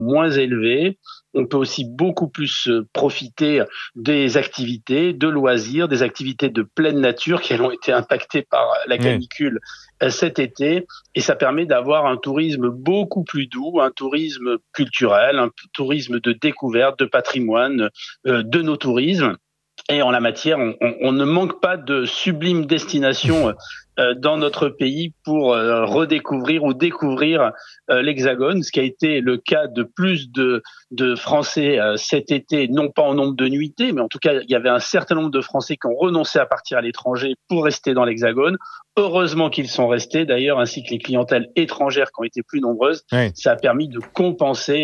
moins élevés. On peut aussi beaucoup plus profiter des activités de loisirs, des activités de pleine nature qui ont été impactées par la Oui. canicule cet été. Et ça permet d'avoir un tourisme beaucoup plus doux, un tourisme culturel, un tourisme de découverte, de patrimoine, de nos tourismes. Et en la matière, on ne manque pas de sublimes destinations dans notre pays pour redécouvrir ou découvrir l'Hexagone, ce qui a été le cas de plus de Français cet été, non pas en nombre de nuitées, mais en tout cas, il y avait un certain nombre de Français qui ont renoncé à partir à l'étranger pour rester dans l'Hexagone. Heureusement qu'ils sont restés, d'ailleurs, ainsi que les clientèles étrangères qui ont été plus nombreuses. Oui. Ça a permis de compenser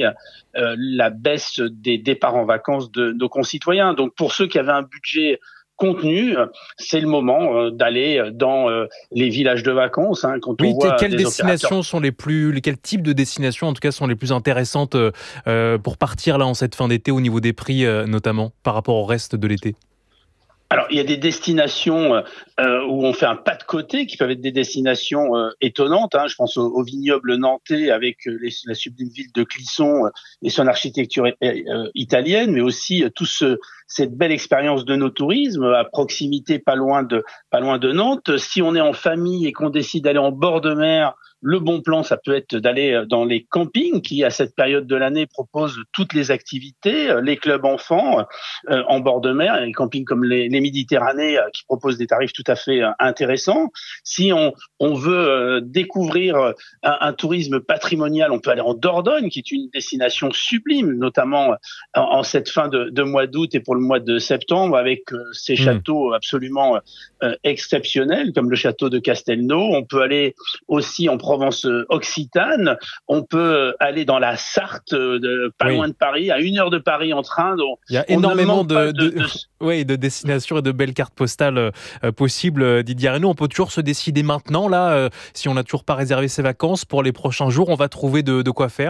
la baisse des départs en vacances de nos concitoyens. Donc pour ceux qui avaient un budget contenu, c'est le moment d'aller dans les villages de vacances. Quand on Oui, voit quelles des opérateurs. destinations sont quels types de destinations, en tout cas, sont les plus intéressantes pour partir là en cette fin d'été au niveau des prix, notamment par rapport au reste de l'été? Alors, il y a des destinations où on fait un pas de côté, qui peuvent être des destinations étonnantes. Je pense au vignoble nantais avec la sublime ville de Clisson et son architecture italienne, mais aussi cette belle expérience de nos tourismes à proximité, pas loin de Nantes. Si on est en famille et qu'on décide d'aller en bord de mer, le bon plan, ça peut être d'aller dans les campings qui, à cette période de l'année, proposent toutes les activités, les clubs enfants en bord de mer, les campings comme les Méditerranées qui proposent des tarifs tout à fait intéressants. Si on veut découvrir un tourisme patrimonial, on peut aller en Dordogne, qui est une destination sublime, notamment en cette fin de mois d'août et pour le mois de septembre, avec ces Hmm. châteaux absolument exceptionnels, comme le château de Castelnau. On peut aller aussi en Provence occitane. On peut aller dans la Sarthe, pas Oui. loin de Paris, à 1 heure de Paris en train. Donc, Il y a on ne énormément manque pas de. ouais, de destinations et de belles cartes postales possibles, Didier Arnaud. On peut toujours se décider maintenant, là, si on n'a toujours pas réservé ses vacances pour les prochains jours, on va trouver de quoi faire.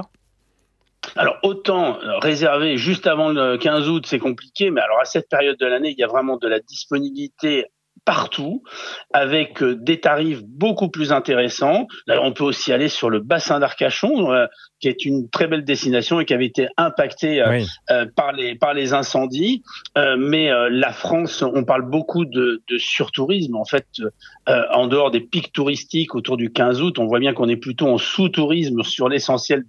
Alors, autant réserver juste avant le 15 août, c'est compliqué, mais alors à cette période de l'année, il y a vraiment de la disponibilité partout, avec des tarifs beaucoup plus intéressants. D'ailleurs, on peut aussi aller sur le bassin d'Arcachon, qui est une très belle destination et qui avait été impactée Oui. par les incendies. Mais la France, on parle beaucoup de surtourisme. En fait, en dehors des pics touristiques autour du 15 août, on voit bien qu'on est plutôt en sous-tourisme sur l'essentiel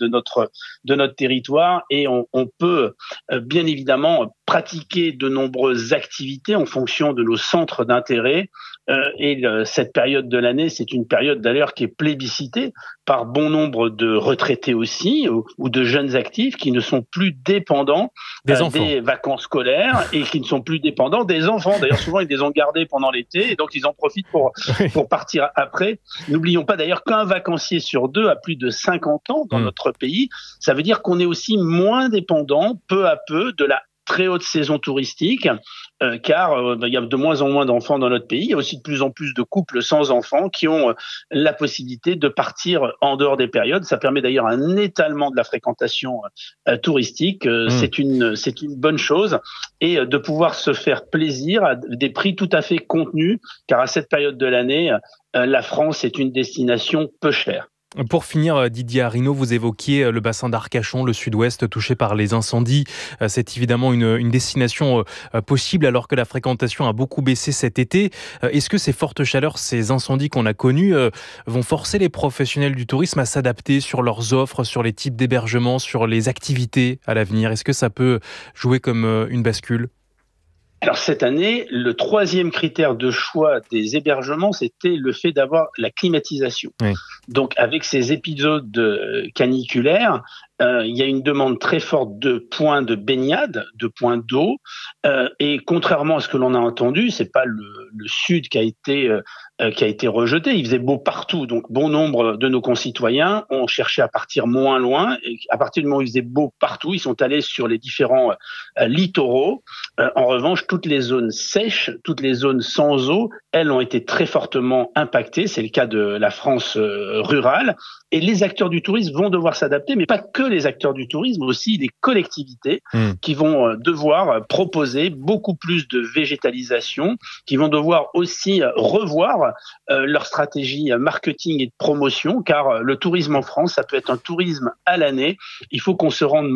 de notre territoire et on peut bien évidemment pratiquer de nombreuses activités en fonction de nos centres d'intérêt. Cette période de l'année, c'est une période d'ailleurs qui est plébiscitée par bon nombre de retraités aussi ou de jeunes actifs qui ne sont plus dépendants Des enfants. des vacances scolaires et qui ne sont plus dépendants des enfants. D'ailleurs, souvent, ils les ont gardés pendant l'été et donc ils en profitent Oui. pour partir après. N'oublions pas d'ailleurs qu'un vacancier sur deux a plus de 50 ans dans Hmm. notre pays. Ça veut dire qu'on est aussi moins dépendant, peu à peu, de la très haute saison touristique, car il y a de moins en moins d'enfants dans notre pays. Il y a aussi de plus en plus de couples sans enfants qui ont la possibilité de partir en dehors des périodes. Ça permet d'ailleurs un étalement de la fréquentation touristique. Hmm. C'est une bonne chose et de pouvoir se faire plaisir à des prix tout à fait contenus, car à cette période de l'année, la France est une destination peu chère. Pour finir, Didier Arinaud, vous évoquiez le bassin d'Arcachon, le sud-ouest touché par les incendies. C'est évidemment une destination possible alors que la fréquentation a beaucoup baissé cet été. Est-ce que ces fortes chaleurs, ces incendies qu'on a connus, vont forcer les professionnels du tourisme à s'adapter sur leurs offres, sur les types d'hébergement, sur les activités à l'avenir? Est-ce que ça peut jouer comme une bascule? Alors cette année, le troisième critère de choix des hébergements, c'était le fait d'avoir la climatisation. Oui. Donc avec ces épisodes caniculaires, il y a une demande très forte de points de baignade, de points d'eau, et contrairement à ce que l'on a entendu, c'est pas le sud qui a été rejeté. Il faisait beau partout, donc bon nombre de nos concitoyens ont cherché à partir moins loin. Et à partir du moment où il faisait beau partout, ils sont allés sur les différents littoraux. En revanche, toutes les zones sèches, toutes les zones sans eau, elles ont été très fortement impactées. C'est le cas de la France rurale. Et les acteurs du tourisme vont devoir s'adapter, mais pas que les acteurs du tourisme, aussi les collectivités Hmm. qui vont devoir proposer beaucoup plus de végétalisation, qui vont devoir aussi revoir leur stratégie marketing et de promotion, car le tourisme en France, ça peut être un tourisme à l'année. Il faut qu'on se rende